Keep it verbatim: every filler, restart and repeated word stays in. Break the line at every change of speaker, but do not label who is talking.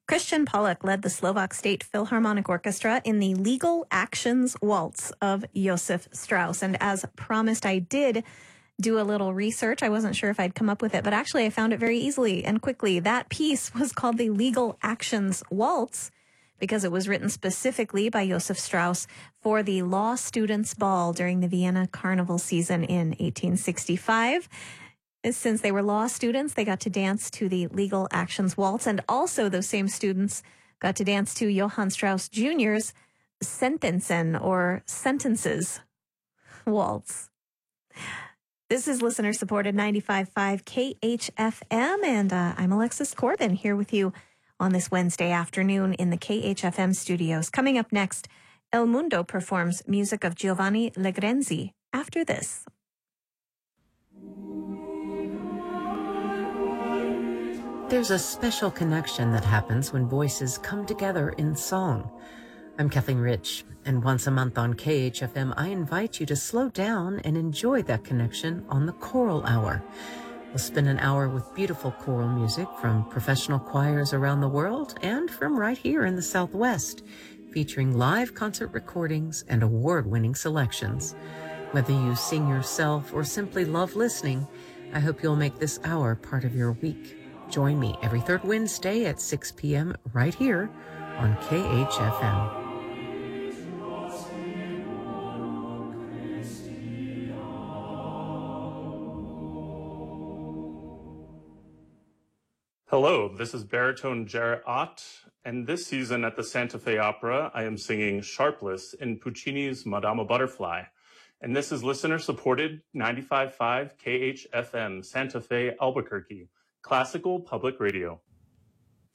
Christian Pollock led the Slovak State Philharmonic Orchestra in the Legal Actions Waltz of Josef Strauss. And as promised, I did do a little research. I wasn't sure if I'd come up with it, but actually I found it very easily and quickly. That piece was called the Legal Actions Waltz because it was written specifically by Josef Strauss for the law students' ball during the Vienna Carnival season in eighteen sixty-five. Since they were law students, they got to dance to the Legal Actions Waltz, and also those same students got to dance to Johann Strauss Junior's Sentencen, or Sentences Waltz. This is listener-supported ninety-five point five K H F M, and uh, I'm Alexis Corbin here with you on this Wednesday afternoon in the K H F M studios. Coming up next, El Mundo performs music of Giovanni Legrenzi. After this.
There's a special connection that happens when voices come together in song. I'm Kathleen Rich, and once a month on K H F M, I invite you to slow down and enjoy that connection on the Choral Hour. We'll spend an hour with beautiful choral music from professional choirs around the world and from right here in the Southwest, featuring live concert recordings and award-winning selections. Whether you sing yourself or simply love listening, I hope you'll make this hour part of your week. Join me every third Wednesday at six p.m. right here on K H F M.
Hello, this is baritone Jarrett Ott, and this season at the Santa Fe Opera, I am singing Sharpless in Puccini's Madama Butterfly. And this is listener-supported ninety-five point five K H F M, Santa Fe, Albuquerque, classical public radio.